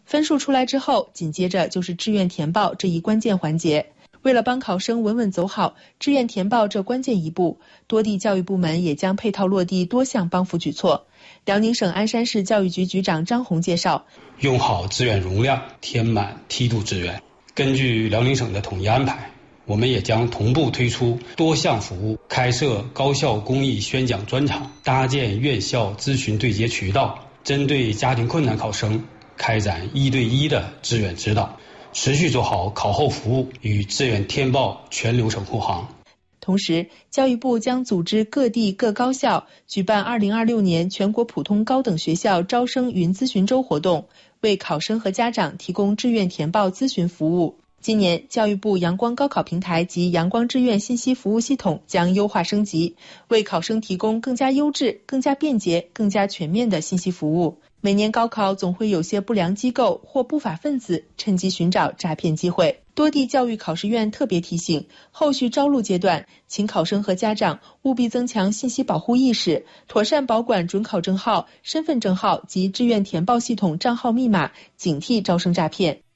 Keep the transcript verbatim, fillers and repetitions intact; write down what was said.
分数出来之后，紧接着就是志愿填报这一关键环节。为了帮考生稳稳走好志愿填报这关键一步，多地教育部门也将配套落地多项帮扶举措。辽宁省鞍山市教育局局长张红介绍， 用好志愿容量，填满梯度志愿。根据辽宁省的统一安排，我们也将同步推出多项服务，开设高校公益宣讲专场，搭建院校咨询对接渠道，针对家庭困难考生开展一对一的志愿指导，持续做好考后服务与志愿填报全流程护航。 同时，教育部将组织各地各高校举办二零二六年全国普通高等学校招生云咨询周活动，为考生和家长提供志愿填报咨询服务。今年，教育部阳光高考平台及阳光志愿信息服务系统将优化升级，为考生提供更加优质、更加便捷、更加全面的信息服务。每年高考总会有些不良机构或不法分子趁机寻找诈骗机会。多地教育考试院特别提醒，后续招录阶段，请考生和家长务必增强信息保护意识，妥善保管准考证号、身份证号及志愿填报系统账号密码，警惕招生诈骗。